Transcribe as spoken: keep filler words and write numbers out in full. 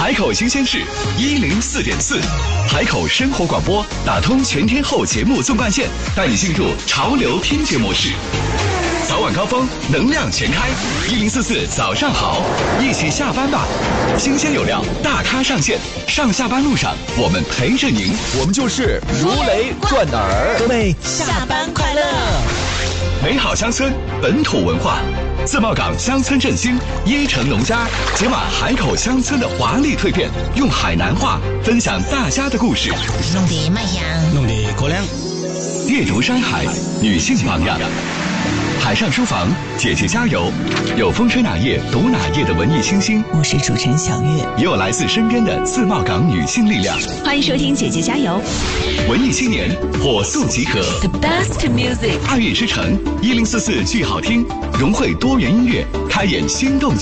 海口新鲜事一零四点四，海口生活广播打通全天候节目纵贯线，带你进入潮流听觉模式。早晚高峰，能量全开，一零四四早上好，一起下班吧。新鲜有料，大咖上线，上下班路上我们陪着您， 我们就是如雷贯耳。 各位下班快乐！ 美好乡村，本土文化。自贸港乡村振兴，椰城农家解码海口乡村的华丽蜕变，用海南话分享大家的故事。 弄得卖香， 弄得过凉。 猎竹山海，女性榜样。海上书房，姐姐加油！有风吹哪页读哪页的文艺清新， 我是主持人小月， 也有来自身边的自贸港女性力量。 欢迎收听姐姐加油！ 文艺青年火速集合 ，The best music， 爱乐之城一零四四剧好听，融汇多元音乐，开演心动。